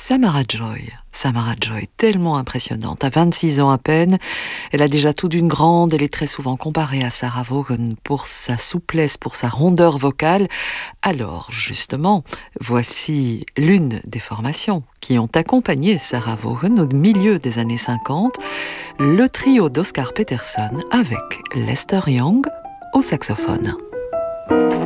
Samara Joy, tellement impressionnante. À 26 ans à peine, elle a déjà tout d'une grande. Elle est très souvent comparée à Sarah Vaughan pour sa souplesse, pour sa rondeur vocale. Alors, justement, voici l'une des formations qui ont accompagné Sarah Vaughan au milieu des années 50, le trio d'Oscar Peterson avec Lester Young au saxophone.